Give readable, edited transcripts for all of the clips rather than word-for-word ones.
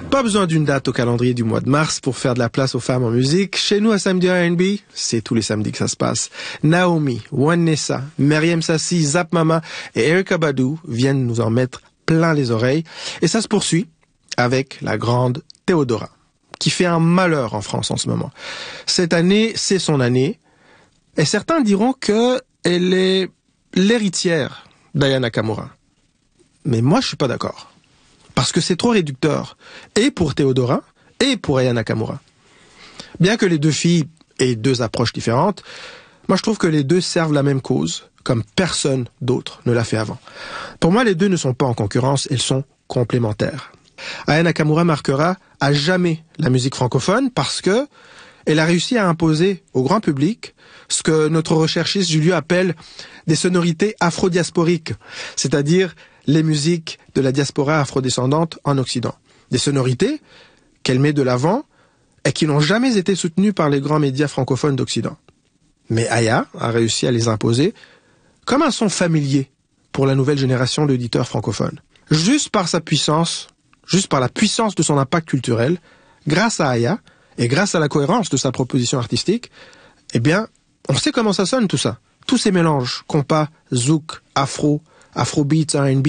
Pas besoin d'une date au calendrier du mois de mars pour faire de la place aux femmes en musique. Chez nous, à Samedi R&B, c'est tous les samedis que ça se passe. Naomi, Wanessa, Myriam Sassi, Zap Mama et Erykah Badu viennent nous en mettre plein les oreilles. Et ça se poursuit avec la grande Théodora, qui fait un malheur en France en ce moment. Cette année, c'est son année. Et certains diront que elle est l'héritière d'Aya Nakamura. Mais moi, je suis pas d'accord. Parce que c'est trop réducteur, et pour Théodora, et pour Aya Nakamura. Bien que les deux filles aient deux approches différentes, moi je trouve que les deux servent la même cause, comme personne d'autre ne l'a fait avant. Pour moi, les deux ne sont pas en concurrence, elles sont complémentaires. Aya Nakamura marquera à jamais la musique francophone parce que elle a réussi à imposer au grand public ce que notre recherchiste Julio appelle des sonorités afro-diasporiques, c'est-à-dire les musiques de la diaspora afrodescendante en Occident. Des sonorités qu'elle met de l'avant et qui n'ont jamais été soutenues par les grands médias francophones d'Occident. Mais Aya a réussi à les imposer comme un son familier pour la nouvelle génération d'auditeurs francophones. Juste par sa puissance, juste par la puissance de son impact culturel, grâce à Aya et grâce à la cohérence de sa proposition artistique, eh bien, on sait comment ça sonne tout ça. Tous ces mélanges, compas, zouk, afrobeats, R&B.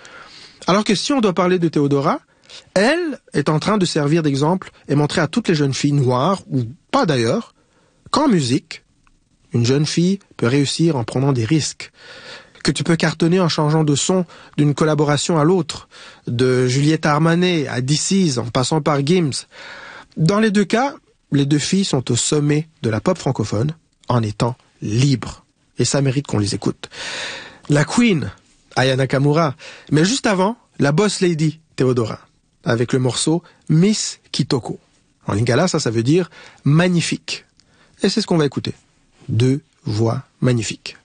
Alors que si on doit parler de Théodora, elle est en train de servir d'exemple et montrer à toutes les jeunes filles noires, ou pas d'ailleurs, qu'en musique, une jeune fille peut réussir en prenant des risques. Que tu peux cartonner en changeant de son d'une collaboration à l'autre, de Juliette Armanet à DC's en passant par Gims. Dans les deux cas, les deux filles sont au sommet de la pop francophone en étant libres. Et ça mérite qu'on les écoute. La Queen, Aya Nakamura, mais juste avant, la Boss Lady, Théodora, avec le morceau Miss Kitoko. En lingala, ça veut dire magnifique. Et c'est ce qu'on va écouter. Deux voix magnifiques.